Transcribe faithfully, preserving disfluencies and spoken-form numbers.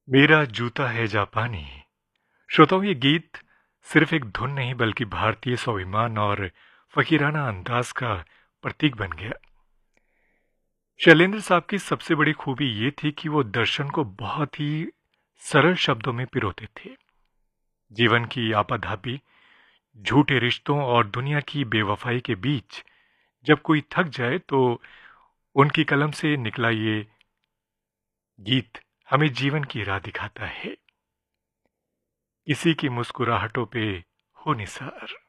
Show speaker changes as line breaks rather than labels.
मेरा जूता है जापानी। श्रोताओं, ये गीत सिर्फ एक धुन नहीं बल्कि भारतीय स्वाभिमान और फकीराना अंदाज का प्रतीक बन गया। शैलेंद्र साहब की सबसे बड़ी खूबी ये थी कि वो दर्शन को बहुत ही सरल शब्दों में पिरोते थे। जीवन की आपाधापी, झूठे रिश्तों और दुनिया की बेवफाई के बीच जब कोई थक जाए तो उनकी कलम से निकला ये गीत हमें जीवन की राह दिखाता है। किसी की मुस्कुराहटों पे हो निसार।